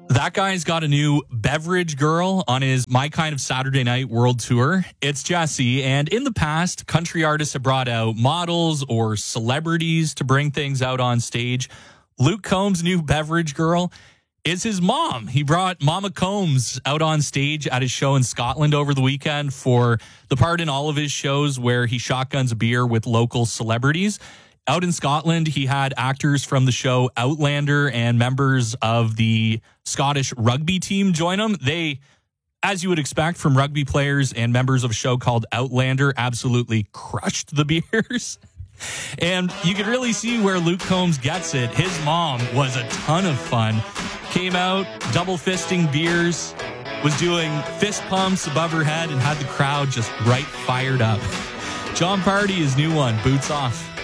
That guy's got a new beverage girl on his My Kind of Saturday Night World Tour. It's Jesse, and in the past, country artists have brought out models or celebrities to bring things out on stage. Luke Combs' new beverage girl is his mom. He brought Mama Combs out on stage at his show in Scotland over the weekend for the part in all of his shows where he shotguns a beer with local celebrities. Out in Scotland, he had actors from the show Outlander and members of the Scottish rugby team join him. They, as you would expect from rugby players and members of a show called Outlander, absolutely crushed the beers. And you could really see where Luke Combs gets it. His mom was a ton of fun. Came out, double fisting beers, was doing fist pumps above her head and had the crowd just right fired up. John Party, his new one, Boots Off.